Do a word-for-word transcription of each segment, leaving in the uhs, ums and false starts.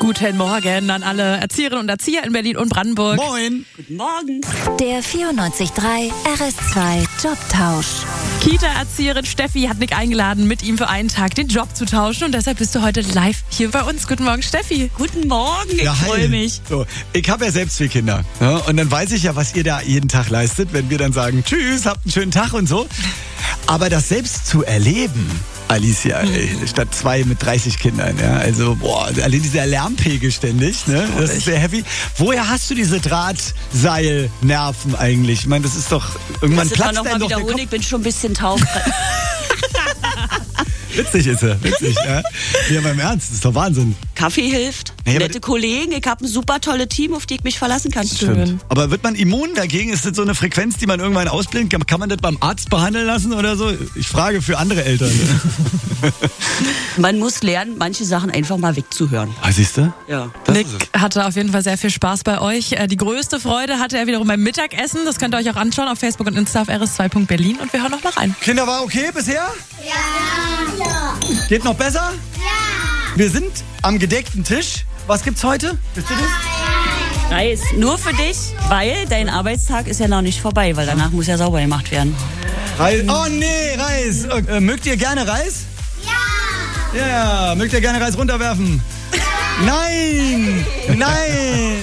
Guten Morgen an alle Erzieherinnen und Erzieher in Berlin und Brandenburg. Moin. Guten Morgen. Der vierundneunzig Komma drei R S zwei Jobtausch. Kita-Erzieherin Steffi hat Nick eingeladen, mit ihm für einen Tag den Job zu tauschen. Und deshalb bist du heute live hier bei uns. Guten Morgen, Steffi. Guten Morgen, ich Ja, hi. freue mich. So, ich habe ja selbst vier Kinder. Ja, und dann weiß ich ja, was ihr da jeden Tag leistet, wenn wir dann sagen, tschüss, habt einen schönen Tag und so. Aber das selbst zu erleben, Alicia, ey, statt zwei mit dreißig Kindern, ja, also, boah, allein dieser Lärmpegel ständig, ne, das ist sehr heavy. Woher hast du diese Drahtseilnerven eigentlich? Ich meine, das ist doch, irgendwann Kannst du platzt noch mal einem doch der wiederholen? Kopf. Ich bin schon ein bisschen taub. Witzig ist er, witzig, ja. Ja, beim Ernst, das ist doch Wahnsinn. Kaffee hilft, Nee, aber- nette Kollegen. Ich habe ein super tolles Team, auf die ich mich verlassen kann. Stimmt. Aber wird man immun dagegen? Ist das so eine Frequenz, die man irgendwann ausblendet? Kann- Kann man das beim Arzt behandeln lassen oder so? Ich frage für andere Eltern. Man muss lernen, manche Sachen einfach mal wegzuhören. Ah, siehst du? Ja. Das Nick ist es. hatte auf jeden Fall sehr viel Spaß bei euch. Äh, Die größte Freude hatte er wiederum beim Mittagessen. Das könnt ihr euch auch anschauen auf Facebook und Insta auf R S zwei Punkt Berlin. Und wir hören noch mal rein. Kinder, war okay bisher? Ja. Geht noch besser? Ja. Wir sind am gedeckten Tisch. Was gibt's heute? Wisst ihr das? Reis, nur für dich, weil dein Arbeitstag ist ja noch nicht vorbei, weil danach muss ja sauber gemacht werden. Reis. Oh nee, Reis. Äh, mögt ihr gerne Reis? Ja. Ja, mögt ihr gerne Reis runterwerfen? Nein! Nein!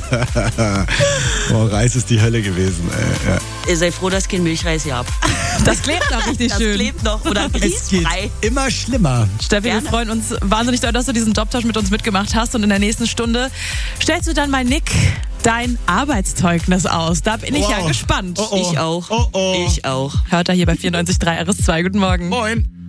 Oh, Reis ist die Hölle gewesen. Ey. Ja. Ihr seid froh, dass kein Milchreis hier habt. Das klebt auch richtig Das schön. klebt noch oder Es geht grießfrei. immer schlimmer. Steffi, Gerne. wir freuen uns wahnsinnig doll, dass du diesen Jobtausch mit uns mitgemacht hast. Und in der nächsten Stunde stellst du dann bei Nick dein Arbeitszeugnis aus. Da bin ich Wow. ja gespannt. Oh, oh. Ich auch. Oh, oh. Ich auch. Hört er hier bei vierundneunzig Komma drei R S zwei. Guten Morgen. Moin.